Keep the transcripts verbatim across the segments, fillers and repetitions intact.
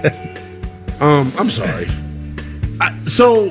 um, I'm sorry. I, so,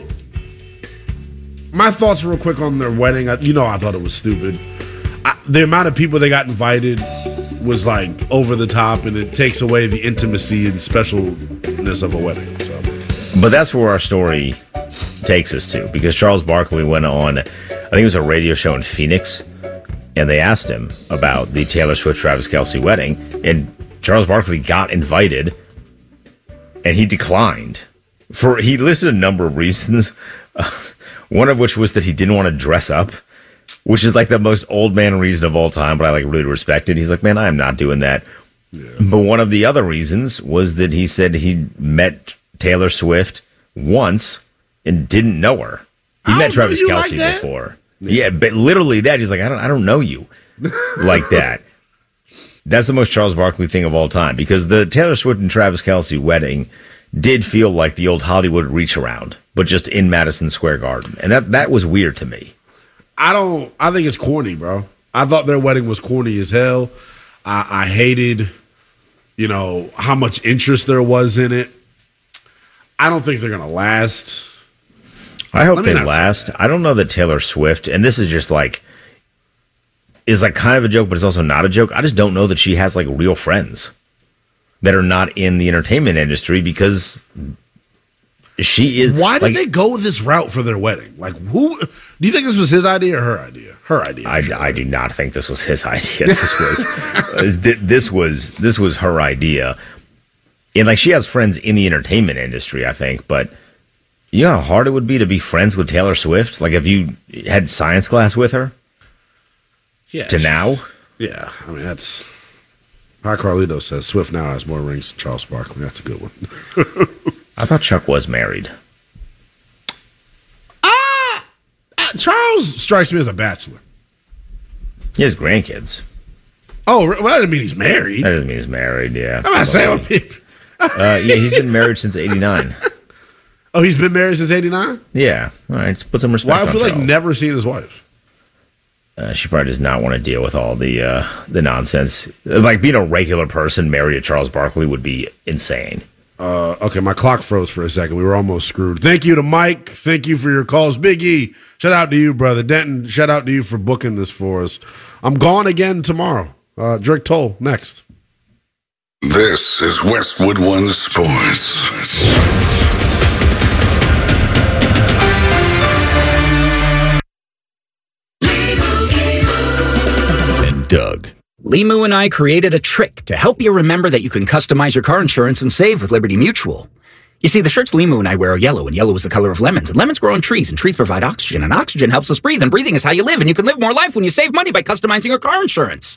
my thoughts real quick on their wedding. I, you know, I thought it was stupid. I, the amount of people that got invited was like over the top, and it takes away the intimacy and specialness of a wedding. So. But that's where our story takes us to, because Charles Barkley went on, I think it was a radio show in Phoenix, and they asked him about the Taylor Swift Travis Kelce wedding, and Charles Barkley got invited, and he declined. For he listed a number of reasons, uh, one of which was that he didn't want to dress up, which is like the most old man reason of all time, but I like really respect it. He's like, man, I'm not doing that. Yeah. But one of the other reasons was that he said he met Taylor Swift once and didn't know her. He met Travis Kelce like before. Yeah. yeah, but literally that. He's like, I don't, I don't know you like that. That's the most Charles Barkley thing of all time, because the Taylor Swift and Travis Kelce wedding did feel like the old Hollywood reach around, but just in Madison Square Garden, and that that was weird to me. I don't. I think it's corny, bro. I thought their wedding was corny as hell. I, I hated, you know, how much interest there was in it. I don't think they're gonna last. I hope they last. I don't know that Taylor Swift, and this is just like, is like kind of a joke, but it's also not a joke. I just don't know that she has like real friends that are not in the entertainment industry, because she is. Why did like, they go this route for their wedding? Like, who do you think this was, his idea or her idea? Her idea. I, sure. I do not think this was his idea. This was uh, th- this was this was her idea, and like she has friends in the entertainment industry, I think. But you know how hard it would be to be friends with Taylor Swift. Like if you had science class with her. Yeah. To now. Yeah, I mean that's. Hi, Carlito says Swift now has more rings than Charles Barkley. That's a good one. I thought Chuck was married. Ah, uh, Charles strikes me as a bachelor. He has grandkids. Oh, well, that doesn't mean he's married. That doesn't mean he's married. Yeah, I'm not saying what people. uh, yeah, he's been married since eighty-nine. Oh, he's been married since eighty-nine? Yeah. All right, let's put some respect. Well, I feel on like Charles. never seen his wife. Uh, she probably does not want to deal with all the uh, the nonsense. Like being a regular person married to Charles Barkley would be insane. Uh, okay, my clock froze for a second. We were almost screwed. Thank you to Mike. Thank you for your calls. Big E, shout out to you, brother. Denton, shout out to you for booking this for us. I'm gone again tomorrow. Uh, Drake Toll, next. This is Westwood One Sports. Doug. Limu and I created a trick to help you remember that you can customize your car insurance and save with Liberty Mutual. You see, the shirts Limu and I wear are yellow, and yellow is the color of lemons, and lemons grow on trees, and trees provide oxygen, and oxygen helps us breathe, and breathing is how you live, and you can live more life when you save money by customizing your car insurance.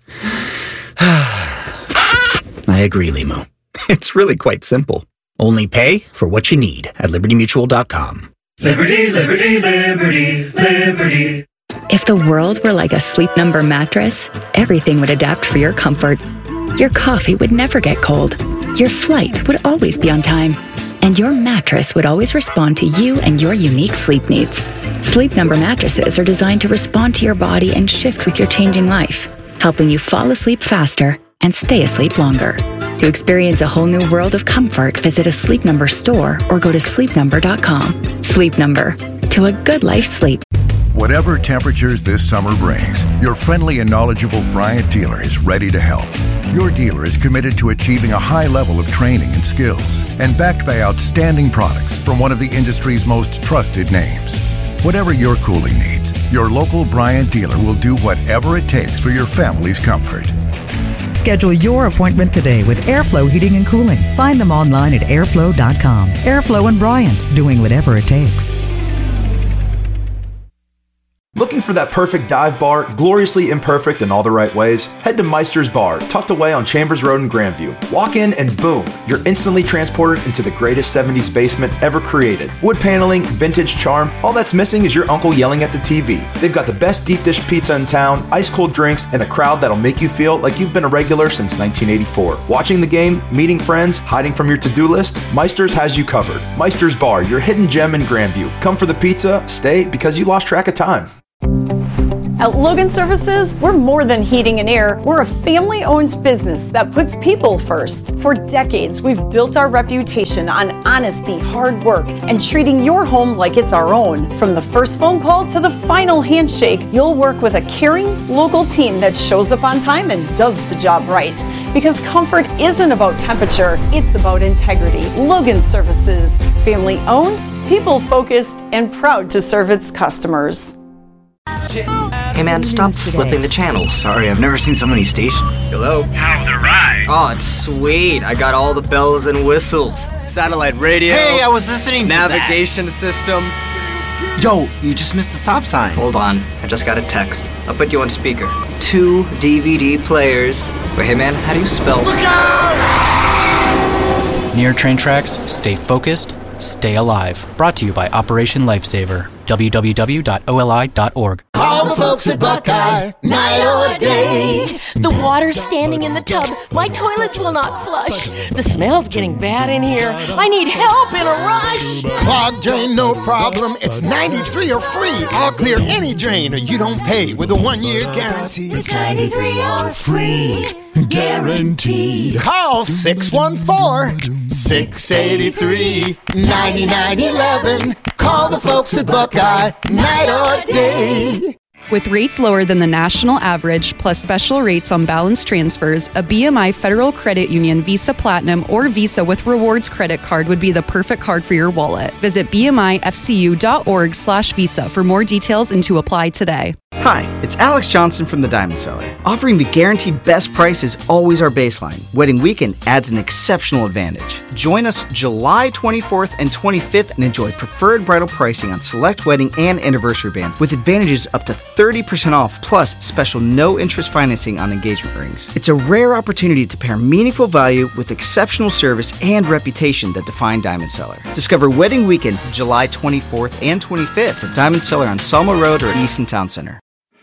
I agree, Limu. It's really quite simple. Only pay for what you need at liberty mutual dot com. Liberty, liberty, liberty, liberty. If the world were like a Sleep Number mattress, everything would adapt for your comfort. Your coffee would never get cold. Your flight would always be on time. And your mattress would always respond to you and your unique sleep needs. Sleep Number mattresses are designed to respond to your body and shift with your changing life, helping you fall asleep faster and stay asleep longer. To experience a whole new world of comfort, visit a Sleep Number store or go to sleep number dot com. Sleep Number. To a good life sleep. Whatever temperatures this summer brings, your friendly and knowledgeable Bryant dealer is ready to help. Your dealer is committed to achieving a high level of training and skills, and backed by outstanding products from one of the industry's most trusted names. Whatever your cooling needs, your local Bryant dealer will do whatever it takes for your family's comfort. Schedule your appointment today with Airflow Heating and Cooling. Find them online at airflow dot com. Airflow and Bryant, doing whatever it takes. Looking for that perfect dive bar, gloriously imperfect in all the right ways? Head to Meister's Bar, tucked away on Chambers Road in Grandview. Walk in and boom, you're instantly transported into the greatest seventies basement ever created. Wood paneling, vintage charm, all that's missing is your uncle yelling at the T V. They've got the best deep dish pizza in town, ice cold drinks, and a crowd that'll make you feel like you've been a regular since nineteen eighty-four. Watching the game, meeting friends, hiding from your to-do list, Meister's has you covered. Meister's Bar, your hidden gem in Grandview. Come for the pizza, stay because you lost track of time. At Logan Services, we're more than heating and air. We're a family-owned business that puts people first. For decades, we've built our reputation on honesty, hard work, and treating your home like it's our own. From the first phone call to the final handshake, you'll work with a caring, local team that shows up on time and does the job right. Because comfort isn't about temperature, it's about integrity. Logan Services, family-owned, people-focused, and proud to serve its customers. Hey man, stop flipping the channels. Sorry, I've never seen so many stations. Hello? How's the ride? Oh, it's sweet. I got all the bells and whistles. Satellite radio. Hey, I was listening to navigation system. Yo, you just missed the stop sign. Hold on, I just got a text. I'll put you on speaker. Two D V D players. Wait, hey man, how do you spell? Look out! Near train tracks, stay focused, stay alive. Brought to you by Operation Lifesaver. w w w dot o l i dot org. Call the folks at Buckeye, night or day. The water's standing in the tub. My toilets will not flush. The smell's getting bad in here. I need help in a rush. Clogged drain, no problem. It's ninety-three or free. I'll clear any drain or you don't pay with a one-year guarantee. It's ninety-three or free. Guaranteed. Call six one four, six eight three, nine nine one one. Call the folks at Buckeye, night or day. With rates lower than the national average, plus special rates on balance transfers, a B M I Federal Credit Union Visa Platinum or Visa with Rewards credit card would be the perfect card for your wallet. Visit b m i f c u dot org slash visa for more details and to apply today. Hi, it's Alex Johnson from the Diamond Cellar. Offering the guaranteed best price is always our baseline. Wedding weekend adds an exceptional advantage. Join us July twenty-fourth and twenty-fifth and enjoy preferred bridal pricing on select wedding and anniversary bands with advantages up to thirty percent off plus special no-interest financing on engagement rings. It's a rare opportunity to pair meaningful value with exceptional service and reputation that define Diamond Cellar. Discover Wedding Weekend July twenty-fourth and twenty-fifth at Diamond Cellar on Selma Road or Easton Town Center.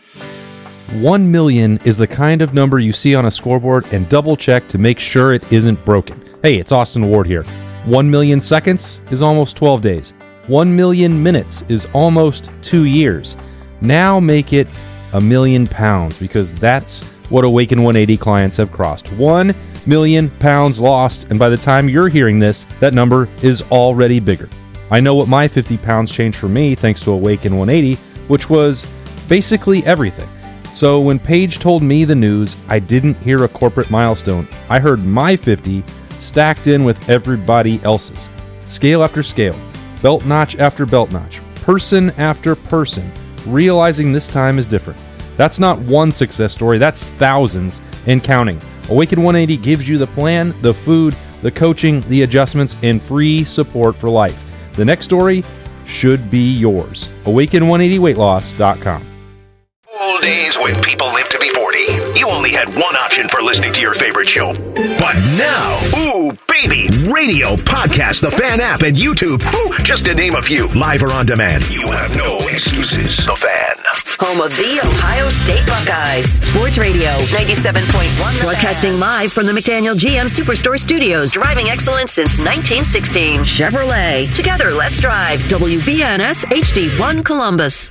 One million is the kind of number you see on a scoreboard and double check to make sure it isn't broken. Hey, it's Austin Ward here. One million seconds is almost twelve days. One million minutes is almost two years. Now make it a million pounds because that's what Awaken one eighty clients have crossed. One million pounds lost, and by the time you're hearing this, that number is already bigger. I know what my fifty pounds changed for me thanks to Awaken one eighty, which was basically everything. So when Paige told me the news, I didn't hear a corporate milestone. I heard my fifty stacked in with everybody else's. Scale after scale, belt notch after belt notch, person after person, realizing this time is different. That's not one success story, that's thousands and counting. Awaken one eighty gives you the plan, the food, the coaching, the adjustments, and free support for life. The next story should be yours. awaken one eighty weight loss dot com. Old days when people lived to be forty, you only had one option for listening to your favorite show. But now, ooh, baby, radio, podcast, the Fan app, and YouTube, ooh, just to name a few, live or on demand. You have no excuses. The Fan. Home of the Ohio State Buckeyes. Sports Radio ninety-seven point one. Broadcasting live from the McDaniel G M Superstore Studios. Driving excellence since nineteen sixteen. Chevrolet. Together, let's drive. W B N S H D one Columbus.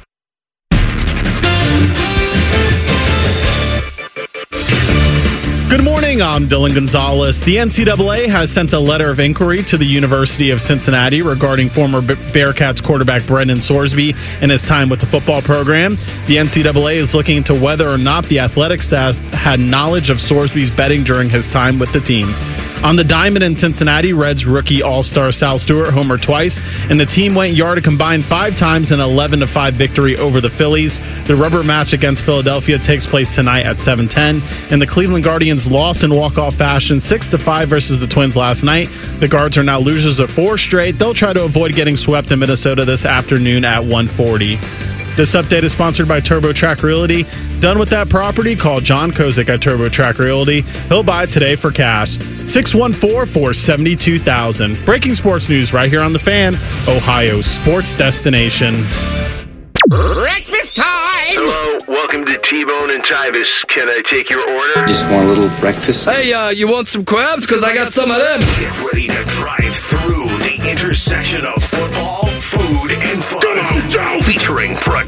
Good morning, I'm Dylan Gonzalez. The N C double A has sent a letter of inquiry to the University of Cincinnati regarding former Bearcats quarterback Brendan Sorsby and his time with the football program. The N C double A is looking into whether or not the athletic staff had knowledge of Sorsby's betting during his time with the team. On the diamond in Cincinnati, Reds rookie all-star Sal Stewart homered twice, and the team went yard a combined five times in an eleven to five victory over the Phillies. The rubber match against Philadelphia takes place tonight at seven ten, and the Cleveland Guardians lost in walk-off fashion six to five versus the Twins last night. The Guards are now losers of four straight. They'll try to avoid getting swept in Minnesota this afternoon at one forty. This update is sponsored by TurboTrack Realty. Done with that property? Call John Kozik at TurboTrack Realty. He'll buy it today for cash. six one four, four seven two thousand. Breaking sports news right here on The Fan, Ohio's sports destination. Breakfast time! Hello, welcome to T-Bone and Chivas. Can I take your order? Just want a little breakfast. Hey, uh, you want some crabs? Because I got some of them. Get ready to drive through the intersection of football, food, and fun. Come on, Joe! Featuring prognostic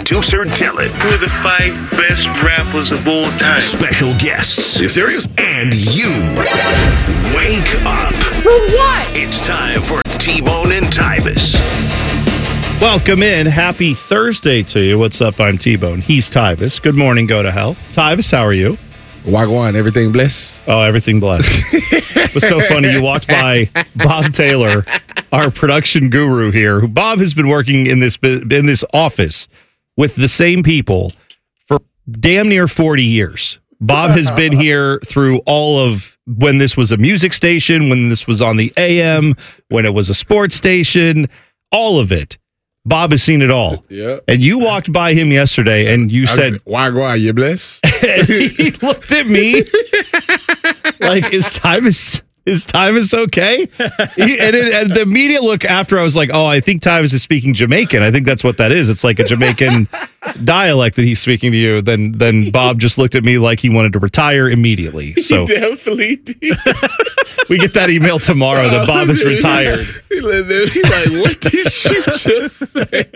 producer Dylan. Who are the five best rappers of all time? Special guests. You serious? And you. Wake up. For what? It's time for T-Bone and Tyvis. Welcome in. Happy Thursday to you. What's up? I'm T-Bone. He's Tyvis. Good morning. Go to hell. Tyvis, how are you? Wagwan, everything blessed? Oh, everything blessed. It was so funny. You walked by Bob Taylor, our production guru here. Who Bob has been working in this in this office with the same people for damn near forty years. Bob has been here through all of when this was a music station, when this was on the A M, when it was a sports station, all of it. Bob has seen it all. Yeah. And you walked by him yesterday and you I said, Wagwan, you blessed? And he looked at me like, is Tyvis, is Tyvis okay? He, and, it, and the immediate look after, I was like, oh, I think Tyvis is speaking Jamaican. I think that's what that is. It's like a Jamaican dialect that he's speaking to you. Then then Bob just looked at me like he wanted to retire immediately. So He definitely did. we get that email tomorrow that Bob is retired. He like, what did you just say?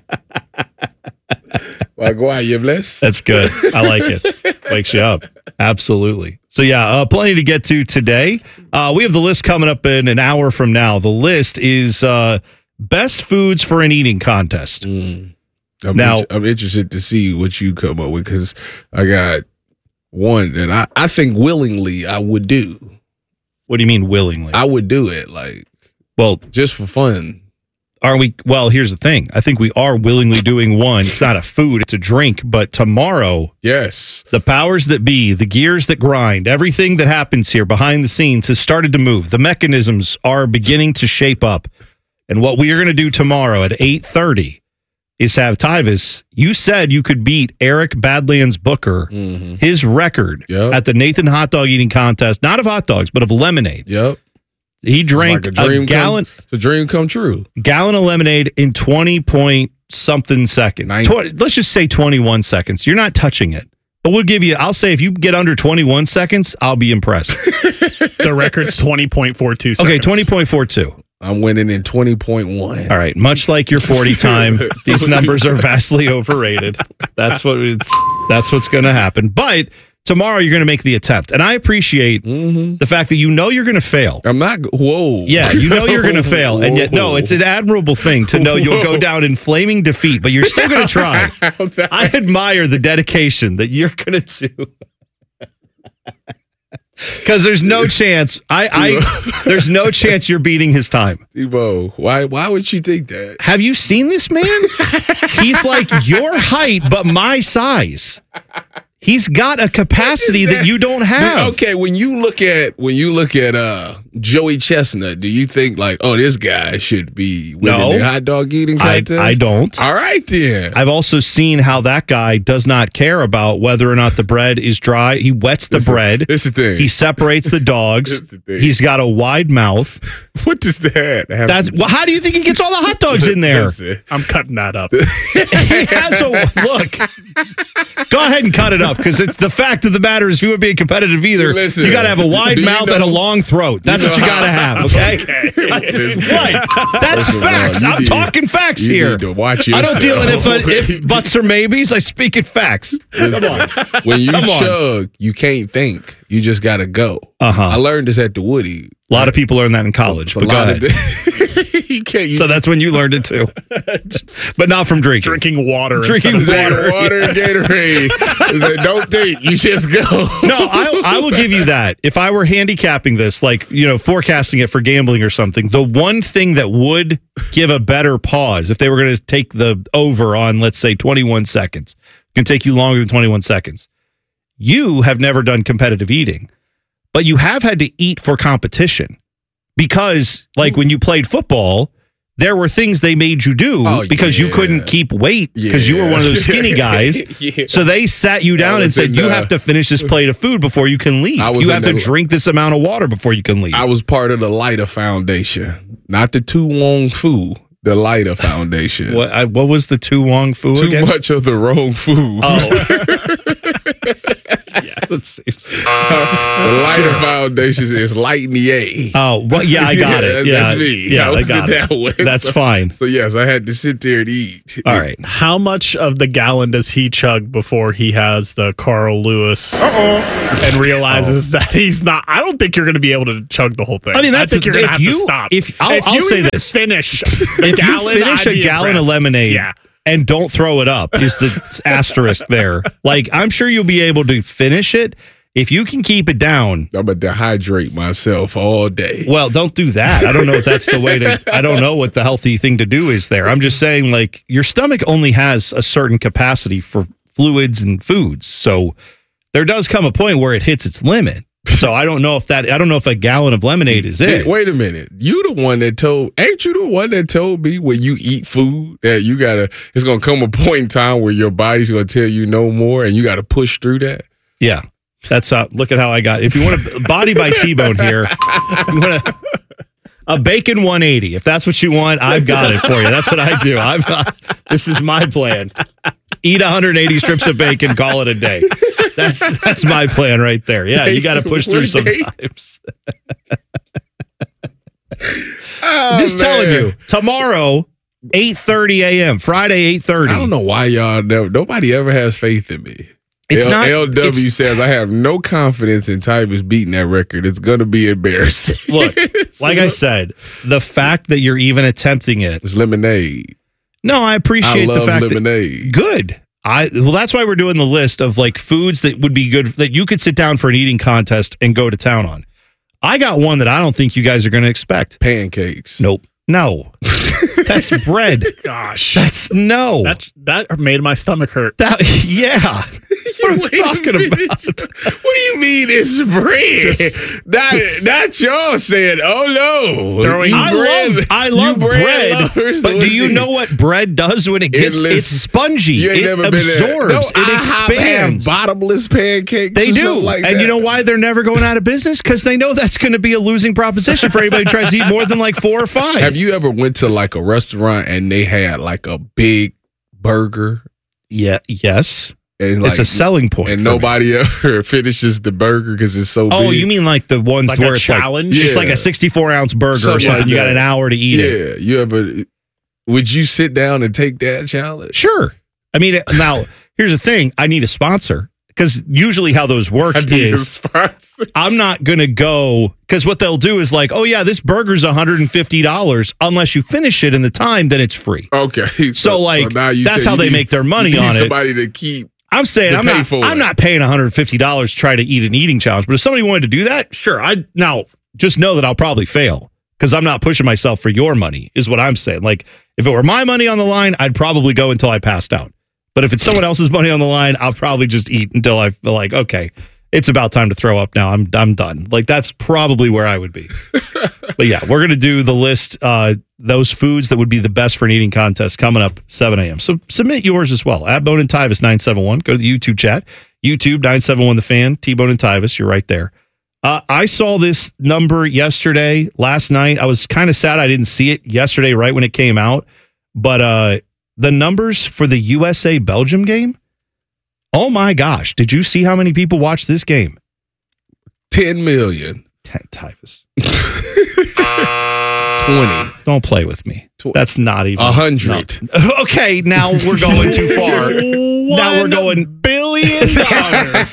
Wagwan, you blessed? That's good. I like it. Wakes you up. Absolutely. So, yeah, uh, plenty to get to today. Uh, we have the list coming up in an hour from now. The list is uh, best foods for an eating contest. Mm. I'm Now- int- I'm interested to see what you come up with because I got one that I, I think willingly I would do. What do you mean willingly? I would do it, like, well, just for fun. Are we? Well, here's the thing. I think we are willingly doing one. It's not a food, it's a drink. But tomorrow, yes, the powers that be, the gears that grind, everything that happens here behind the scenes has started to move. The mechanisms are beginning to shape up. And what we are going to do tomorrow at eight thirty is have Tyvis. You said you could beat Eric Badlands Booker, Mm-hmm. his record at the Nathan Hot Dog Eating Contest, not of hot dogs, but of lemonade. Yep. He drank It's like a, dream a gallon. Come, it's a dream come true. Gallon of lemonade in twenty point something seconds. twenty, let's just say twenty-one seconds. You're not touching it. But we'll give you, I'll say if you get under twenty-one seconds, I'll be impressed. The record's twenty point four two seconds. Okay, twenty point four two. I'm winning in twenty point one. All right. Much like your forty time, these numbers are vastly overrated. That's what it's that's what's gonna happen. But tomorrow you're going to make the attempt. And I appreciate mm-hmm. the fact that you know you're going to fail. I'm not, whoa. Yeah, you know you're going to fail. And yet, no, it's an admirable thing to know you'll go down in flaming defeat, but you're still going to try. I admire the dedication that you're going to do. Because there's no chance, I, I, there's no chance you're beating his time. T-Bo, why, why would you think that? Have you seen this man? He's like your height, but my size. He's got a capacity that, that you don't have. Okay, when you look at when you look at uh, Joey Chestnut, do you think like, oh, this guy should be winning No. the hot dog eating I, contest? I don't. All right, then. I've also seen how that guy does not care about whether or not the bread is dry. He wets the This is- bread. this is the thing. He separates the dogs. This is the thing. He's got a wide mouth. What does that have? That's well, how do you think he gets all the hot dogs in there? Listen. I'm cutting that up. He has a look. Go ahead and cut it up because it's the fact of the matter is if you would be competitive either, Listen, you got to have a wide do you mouth know- and a long throat. That's you what you know got to how- have. Okay, I just- right. That's Listen, facts. Ron, you I'm need- talking facts you here. need to watch I don't deal in if, yourself. if buts or maybes. I speak in facts. Come on. When you Come on. chug, you can't think. You just got to go. Uh-huh. I learned this at the Woody. A lot of people learn that in college, So- but so a go lot ahead. of you can't. You So that's when you learned it too, but not from drinking. Drinking water. drinking instead of water, water and Gatorade. It's like, don't think. You just go. No, I I will give you that. If I were handicapping this, like, you know, forecasting it for gambling or something, the one thing that would give a better pause if they were going to take the over on, let's say, twenty-one seconds, can take you longer than twenty-one seconds. You have never done competitive eating, but you have had to eat for competition because, like, when you played football, there were things they made you do Oh, because you yeah. couldn't keep weight because you were one of those skinny guys. Yeah. So they sat you down I and was said, in, you uh, have to finish this plate of food before you can leave. I was You in have to the- drink this amount of water before you can leave. I was part of the Lighter Foundation, not the Tu Wong Fu, the Lighter Foundation. What, I, what was the Tu Wong Fu Too again? much of the wrong food. Oh. Yes. Let's see. The lighter foundation is light in the A. Oh, well, yeah, I got it. Yeah, that's me. Yeah, I I got it. That way. That's so, fine. So yes, I had to sit there and eat. All right. How much of the gallon does he chug before he has the Carl Lewis Uh-oh. and realizes that he's not? I don't think you're going to be able to chug the whole thing. I mean, that's I think a, you're going to if have you, to stop. If I'll, if I'll you say even this, finish the if gallon, you finish I'd a be gallon impressed. of lemonade. Yeah. And don't throw it up is the asterisk there. Like, I'm sure you'll be able to finish it if you can keep it down. I'm going to dehydrate myself all day. Well, don't do that. I don't know if that's the way to, I don't know what the healthy thing to do is there. I'm just saying, like, your stomach only has a certain capacity for fluids and foods. So there does come a point where it hits its limit. So I don't know if that, I don't know if a gallon of lemonade is it. Wait a minute. You the one that told, ain't you the one that told me when you eat food that you got to, it's going to come a point in time where your body's going to tell you no more and you got to push through that? Yeah. That's how, look at how I got it. If you want a body by T-Bone here, you want a, a bacon one eighty. If that's what you want, I've got it for you. That's what I do. I've got, this is my plan. Eat one hundred eighty strips of bacon, call it a day. That's that's my plan right there. Yeah, you got to push through sometimes. Oh, just man. telling you, tomorrow, eight thirty a.m., Friday, eight thirty. I don't know why y'all never, nobody ever has faith in me. It's L- not- L W it's- says I have no confidence in Tyvus beating that record. It's going to be embarrassing. Look, like I said, the fact that you're even attempting it. It's lemonade. No, I appreciate I love the fact lemonade. that good. I well, that's why we're doing the list of like foods that would be good that you could sit down for an eating contest and go to town on. I got one that I don't think you guys are going to expect. Pancakes. Nope. No. That's bread. Gosh. That's no. That, that made my stomach hurt. That, yeah. What are we Wait a talking minute. about? What do you mean it's bread? Just- not, just- not y'all saying, oh no. Throwing- You I bread- love, I you love bread bread, lovers, but do what you do know what bread does when it gets? Endless- It's spongy. You ain't It never been there. absorbs. No, it IHOP expands. have bottomless pancakes. They or do, something like and that. you know why they're never going out of business? Because they know that's going to be a losing proposition for anybody who tries to eat more than like four or five. Have you ever went to like a restaurant and they had like a big burger? Yeah. Yes. And It's like, a selling point. and for nobody me. ever finishes the burger because it's so Oh, big. you mean like the ones Like where a it's challenge? like it's Yeah. like a sixty-four ounce burger or Something something. like You got that. an hour to eat yeah, it. you ever? Would you sit down and take that challenge? Sure. I mean, now here's the thing: I need a sponsor because usually how those work I need a is sponsor. I'm not going to go because what they'll do is like, oh yeah, this burger's one hundred fifty dollars unless you finish it in the time, then it's free. Okay, so, So, like, now you that's say how you they need- make their money you need on it. Somebody to keep. I'm saying to I'm pay not. for I'm it. not paying one hundred fifty dollars to try to eat an eating challenge. But if somebody wanted to do that, sure. I now just know that I'll probably fail because I'm not pushing myself for your money. Is what I'm saying. Like if it were my money on the line, I'd probably go until I passed out. But if it's someone else's money on the line, I'll probably just eat until I feel like okay, it's about time to throw up now. I'm I'm done. Like that's probably where I would be. But yeah, we're gonna do the list. Uh, those foods that would be the best for an eating contest coming up seven a.m. So submit yours as well. At Bone and Tyvis nine seven one. Go to the YouTube chat. YouTube nine seven one The Fan. T-Bone and Tyvis. You're right there. Uh, I saw this number yesterday, last night. I was kind of sad I didn't see it yesterday right when it came out. But uh, the numbers for the U S A Belgium game. Oh my gosh. Did you see how many people watched this game? ten million. Tyvis. twenty. Don't play with me. That's not even A hundred. no. Okay, now we're going too far. Now we're going billion dollars.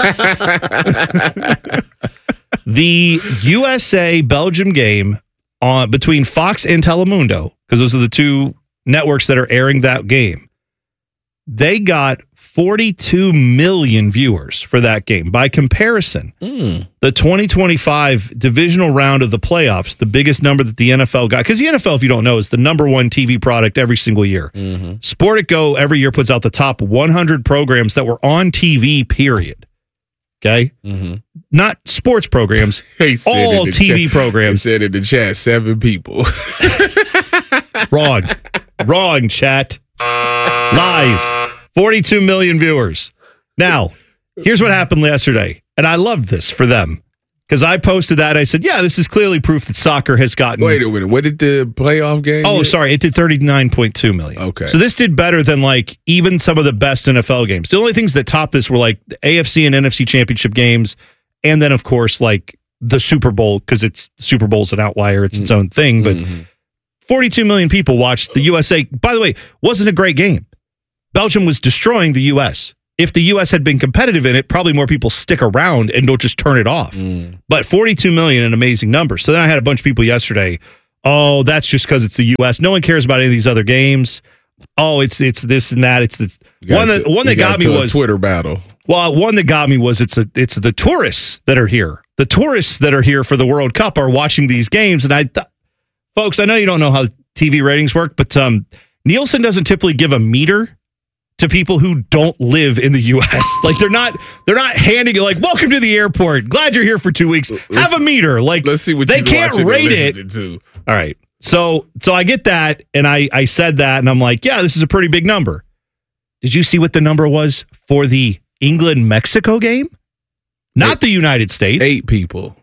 The U S A Belgium game on between Fox and Telemundo, because those are the two networks that are airing that game. They got forty-two million viewers for that game. By comparison, Mm. the twenty twenty-five divisional round of the playoffs, the biggest number that the N F L got, because the N F L, if you don't know, is the number one T V product every single year. Mm-hmm. Sport It Go every year puts out the top one hundred programs that were on T V, period. Okay? Mm-hmm. Not sports programs, He said all in the T V chat- programs. He said in the chat, seven people. Wrong. Wrong, chat. Lies. forty-two million viewers. Now, here's what happened yesterday. And I love this for them Because I posted that. I said, yeah, this is clearly proof that soccer has gotten. Wait a minute. What did the playoff game Oh, get? sorry. It did thirty-nine point two million. Okay. So this did better than like even some of the best N F L games. The only things that topped this were like the A F C and N F C championship games. And then, of course, like the Super Bowl, because it's Super Bowl's an outlier. It's its own thing. But Mm-hmm. forty-two million people watched the U S A. By the way, wasn't a great game. Belgium was destroying the U S. If the U S had been competitive in it, probably more people stick around and don't just turn it off. Mm. But forty-two million, an amazing number. So then I had a bunch of people yesterday. Oh, that's just because it's the U S. No one cares about any of these other games. Oh, it's it's this and that. It's this. One that one that got me was Twitter battle. Well, one that got me was it's a it's the tourists that are here. The tourists that are here for the World Cup are watching these games, and I, th- folks, I know you don't know how T V ratings work, but um, Nielsen doesn't typically give a meter to people who don't live in the U S. Like they're not they're not handing it like, welcome to the airport. Glad you're here for two weeks. Have a meter. Like let's see what they you've can't watching and rate it. listening to. All right. So so I get that, and I I said that, and I'm like, yeah, this is a pretty big number. Did you see what the number was for the England-Mexico game? Not Eight, the United States. Eight people.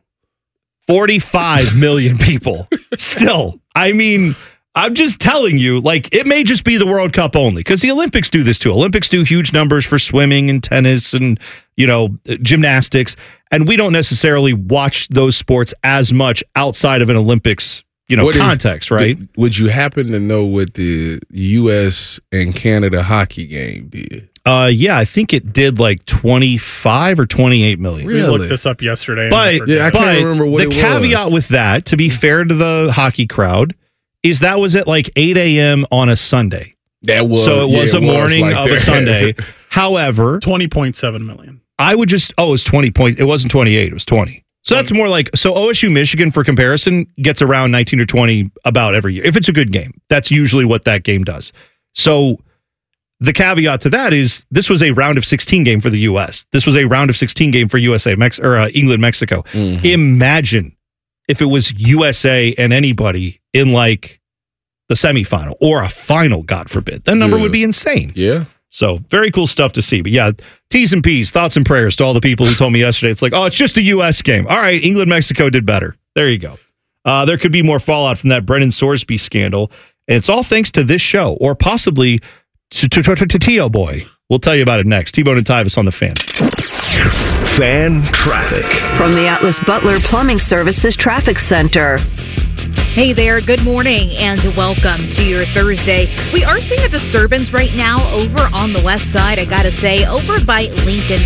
forty-five million people. Still, I mean, I'm just telling you, like, it may just be the World Cup only, because the Olympics do this too. Olympics do huge numbers for swimming and tennis and, you know, gymnastics. And we don't necessarily watch those sports as much outside of an Olympics, you know, What is- context, right? Would, would you happen to know what the U S and Canada hockey game did? Uh, yeah, I think it did like twenty-five or twenty-eight million. We looked this up yesterday. and But, forget. Yeah, I can't but remember what the it caveat was. with that, to be fair to the hockey crowd, is that was at like eight a.m. on a Sunday. That was so it yeah, was a it was morning like of a that. Sunday. However, twenty point seven million. I would just, oh, it was twenty points. It wasn't twenty-eight, it was twenty. So that's more like, so O S U Michigan, for comparison, gets around nineteen or twenty about every year. If it's a good game, that's usually what that game does. So the caveat to that is this was a round of sixteen game for the U S. This was a round of sixteen game for U S A, Mex- or uh, England, Mexico. Mhm. Imagine if it was U S A and anybody in like the semifinal or a final, God forbid. That number Yeah. would be insane. Yeah. So very cool stuff to see. But yeah, T's and P's, thoughts and prayers to all the people who told me yesterday. It's like, oh, it's just a U S game. All right, England, Mexico did better. There you go. Uh, there could be more fallout from that Brennan Sorsby scandal. And it's all thanks to this show, or possibly to, to, to, to, to T-O Boy. We'll tell you about it next. T-Bone and Tyvis on the Fan. Fan traffic. From the Atlas Butler Plumbing Services Traffic Center. Hey there, good morning and welcome to your Thursday. We are seeing a disturbance right now over on the west side. I gotta say, over by Lincoln